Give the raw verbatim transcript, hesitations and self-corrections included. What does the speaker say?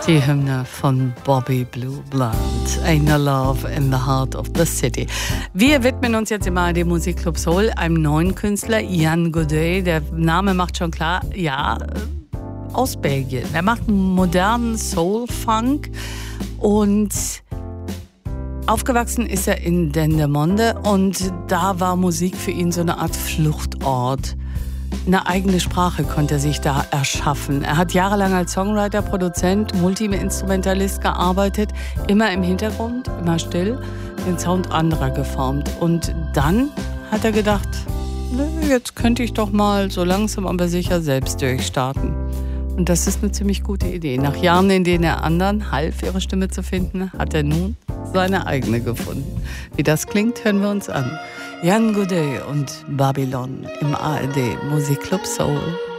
Die Hymne von Bobby Blue Bland, Ain't No Love in the Heart of the City. Wir widmen uns jetzt immer dem Musikclub Soul, einem neuen Künstler, Yann Godet. Der Name macht schon klar, ja, aus Belgien. Er macht modernen Soul-Funk und aufgewachsen ist er in Dendermonde und da war Musik für ihn so eine Art Fluchtort. Eine eigene Sprache konnte er sich da erschaffen. Er hat jahrelang als Songwriter, Produzent, Multi-Instrumentalist gearbeitet, immer im Hintergrund, immer still, den Sound anderer geformt. Und dann hat er gedacht, jetzt könnte ich doch mal so langsam aber sicher selbst durchstarten. Und das ist eine ziemlich gute Idee. Nach Jahren, in denen er anderen half, ihre Stimme zu finden, hat er nun seine eigene gefunden. Wie das klingt, hören wir uns an. Yann Godet und Babylon im A R D Musikclub Soul.